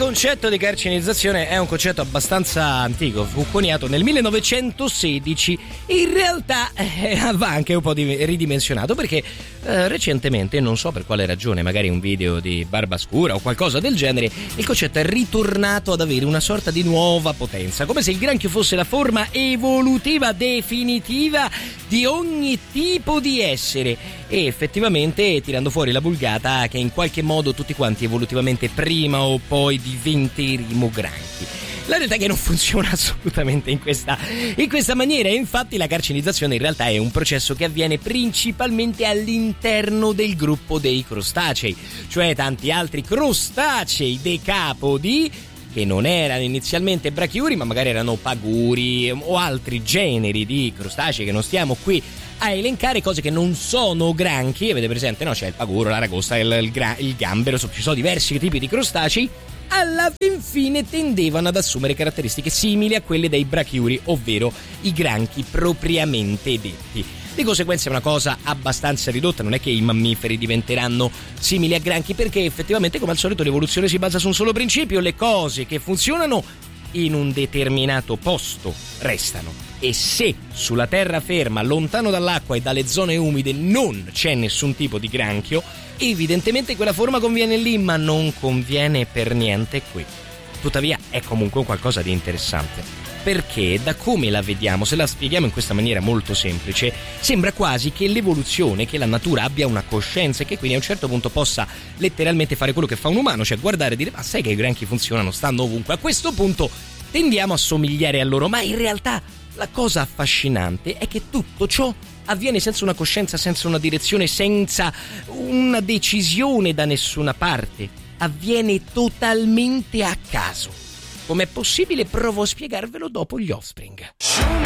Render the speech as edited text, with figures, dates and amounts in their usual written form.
concetto di carcinizzazione è un concetto abbastanza antico, fu coniato nel 1916 e in realtà va anche un po' ridimensionato perché recentemente, non so per quale ragione, magari un video di Barbascura o qualcosa del genere, il concetto è ritornato ad avere una sorta di nuova potenza, come se il granchio fosse la forma evolutiva definitiva di ogni tipo di essere, e effettivamente tirando fuori la vulgata che in qualche modo tutti quanti evolutivamente prima o poi diventeremo granchi. La realtà è che non funziona assolutamente in questa maniera, e infatti la carcinizzazione in realtà è un processo che avviene principalmente all'interno del gruppo dei crostacei, cioè tanti altri crostacei decapodi che non erano inizialmente brachiuri ma magari erano paguri o altri generi di crostacei che non stiamo qui a elencare, cose che non sono granchi. Avete presente, no? C'è il paguro, l'aragosta, il gambero, ci sono diversi tipi di crostacei. Alla fin fine tendevano ad assumere caratteristiche simili a quelle dei brachiuri, ovvero i granchi propriamente detti. Di conseguenza è una cosa abbastanza ridotta, non è che i mammiferi diventeranno simili a granchi, perché effettivamente, come al solito, l'evoluzione si basa su un solo principio: le cose che funzionano in un determinato posto restano, e se sulla terraferma, lontano dall'acqua e dalle zone umide, non c'è nessun tipo di granchio, evidentemente quella forma conviene lì, ma non conviene per niente qui. Tuttavia è comunque qualcosa di interessante, perché da come la vediamo, se la spieghiamo in questa maniera molto semplice, sembra quasi che l'evoluzione, che la natura abbia una coscienza e che quindi a un certo punto possa letteralmente fare quello che fa un umano, cioè guardare e dire: ma sai che i granchi funzionano, stanno ovunque, a questo punto tendiamo a somigliare a loro. Ma in realtà la cosa affascinante è che tutto ciò avviene senza una coscienza, senza una direzione, senza una decisione da nessuna parte. Avviene totalmente a caso. Com'è possibile? Provo a spiegarvelo dopo gli Offspring.